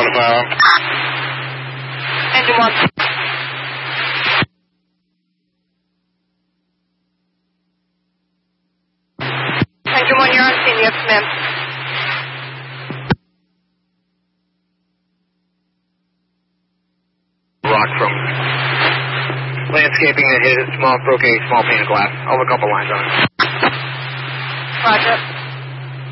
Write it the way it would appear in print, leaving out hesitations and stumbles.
on the firearm. Engine 1. Engine 1, you're on scene. You have command. Rock from landscaping that hit it, broke a small pane of glass. I'll look up a line on it. Roger.